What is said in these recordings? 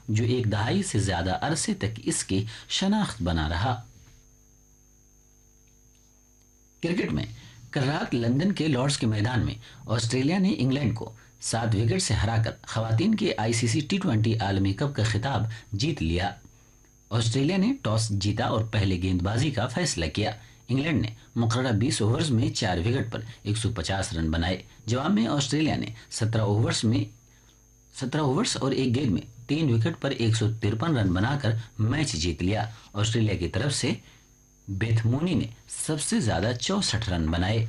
جو ایک دہائی سے زیادہ عرصے تک اس کی شناخت بنا رہا۔ کرکٹ میں کل رات لندن کے لارڈز کے میدان میں آسٹریلیا نے انگلینڈ کو 7 وکٹ سے ہرا کر خواتین کے ICC T20 عالمی کپ کا خطاب جیت لیا۔ آسٹریلیا نے ٹاس جیتا اور پہلے گیند بازی کا فیصلہ کیا۔ انگلینڈ نے مقررہ 20 اوورز میں 4 وکٹ پر 150 رن بنائے۔ جواب میں آسٹریلیا نے 17 اوورز اور ایک گیند میں 3 وکٹ پر 153 رن بنا کر میچ جیت لیا۔ آسٹریلیا کی طرف سے بیتھ مونی نے سب سے زیادہ 64 رن بنائے۔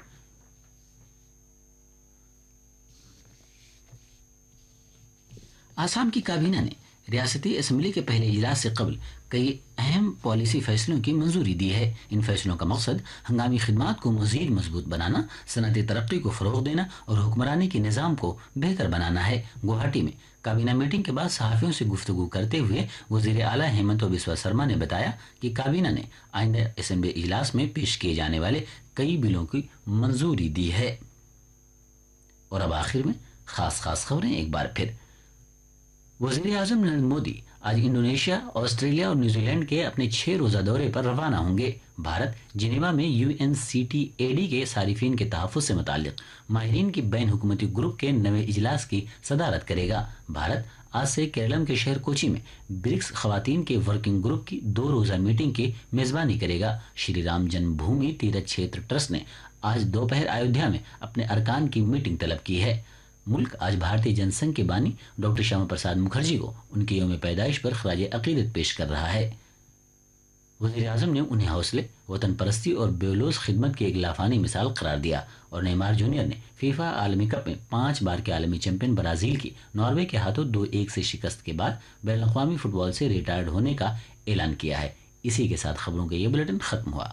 آسام کی کابینہ نے ریاستی اسمبلی کے پہلے اجلاس سے قبل کئی اہم پالیسی فیصلوں کی منظوری دی ہے۔ ان فیصلوں کا مقصد ہنگامی خدمات کو مزید مضبوط بنانا، صنعتی ترقی کو فروغ دینا اور حکمرانی کے نظام کو بہتر بنانا ہے۔ گوہاٹی میں کابینہ میٹنگ کے بعد صحافیوں سے گفتگو کرتے ہوئے وزیر اعلیٰ ہیمنت بسوا سرما نے بتایا کہ کابینہ نے آئندہ اسمبلی اجلاس میں پیش کیے جانے والے کئی بلوں کی منظوری دی ہے۔ اور اب آخر میں خاص خبریں ایک بار پھر۔ وزیر اعظم نریندر مودی آج انڈونیشیا، آسٹریلیا اور نیوزی لینڈ کے اپنے 6 روزہ دورے پر روانہ ہوں گے۔ بھارت جنیوا میں UNCTAD کے صارفین کے تحفظ سے متعلق ماہرین کی بین حکومتی گروپ کے نویں اجلاس کی صدارت کرے گا۔ بھارت آج سے کیرالم کے شہر کوچی میں برکس خواتین کے ورکنگ گروپ کی 2 روزہ میٹنگ کی میزبانی کرے گا۔ شری رام جنم بھومی تیرتھ چھیتر ٹرسٹ نے آج دوپہر ایودھیا میں اپنے ارکان کی میٹنگ طلب کی ہے۔ ملک آج بھارتی جن سنگھ کے بانی ڈاکٹر شیاما پرساد مکھرجی کو ان کے یوم پیدائش پر خراج عقیدت پیش کر رہا ہے۔ وزیر اعظم نے انہیں حوصلے، وطن پرستی اور بے لوث خدمت کی ایک لافانی مثال قرار دیا۔ اور نیمار جونیئر نے فیفا عالمی کپ میں 5 بار کے عالمی چیمپئن برازیل کی ناروے کے ہاتھوں 2-1 سے شکست کے بعد بین الاقوامی فٹ بال سے ریٹائرڈ ہونے کا اعلان کیا ہے۔ اسی کے ساتھ خبروں کا یہ بلیٹن ختم ہوا۔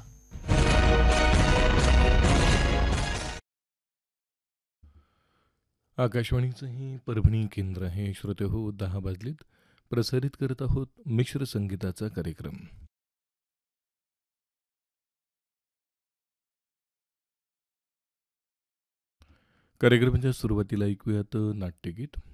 आकाशवाणीचंही परभणी केंद्र आहे. श्रोते हो, 10 वाजलेत. प्रसारित करत आहोत मिश्र संगीताचा कार्यक्रम. कार्यक्रमाच्या सुरुवातीला ऐकूयात नाट्यगीत.